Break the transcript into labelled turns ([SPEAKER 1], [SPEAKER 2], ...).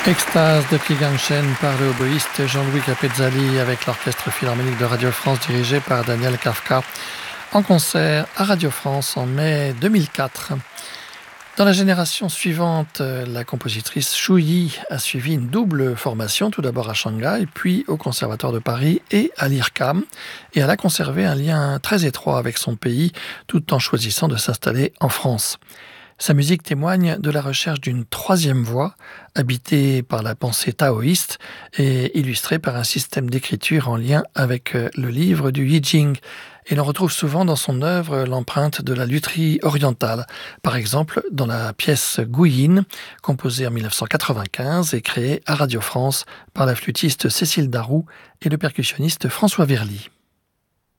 [SPEAKER 1] Extase de Kigangshen par le oboïste Jean-Louis Capezzali avec l'Orchestre Philharmonique de Radio France dirigé par Daniel Kafka en concert à Radio France en mai 2004. Dans la génération suivante, la compositrice Xu Yi a suivi une double formation, tout d'abord à Shanghai, puis au Conservatoire de Paris et à l'IRCAM, et elle a conservé un lien très étroit avec son pays, tout en choisissant de s'installer en France. Sa musique témoigne de la recherche d'une troisième voie, habitée par la pensée taoïste et illustrée par un système d'écriture en lien avec le livre du I Ching. Et l'on retrouve souvent dans son œuvre l'empreinte de la lutherie orientale, par exemple dans la pièce Guyin, composée en 1995 et créée à Radio France par la flûtiste Cécile Darroux et le percussionniste François Verly.